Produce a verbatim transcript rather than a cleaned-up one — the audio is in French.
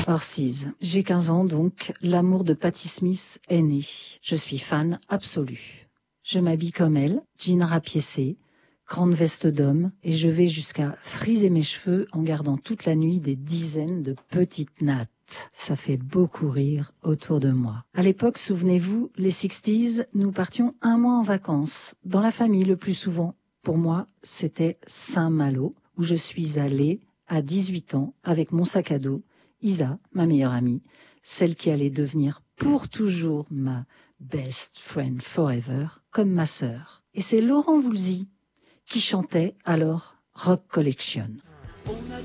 Orsiz. J'ai quinze ans donc, l'amour de Patti Smith est né. Je suis fan absolue. Je m'habille comme elle, jean rapiécé, grande veste d'homme, et je vais jusqu'à friser mes cheveux en gardant toute la nuit des dizaines de petites nattes. Ça fait beaucoup rire autour de moi. À l'époque, souvenez-vous, les sixties, nous partions un mois en vacances, dans la famille le plus souvent. Pour moi, c'était Saint-Malo, où je suis allée à dix-huit ans avec mon sac à dos, Isa, ma meilleure amie, celle qui allait devenir pour toujours ma best friend forever, comme ma sœur. Et c'est Laurent Voulzy qui chantait alors Rock Collection. On a